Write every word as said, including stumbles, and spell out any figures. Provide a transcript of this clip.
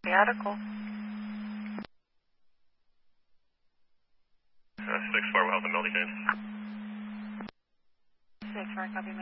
The article. Uh, six four, we'll have the Mildy James. six four, copy.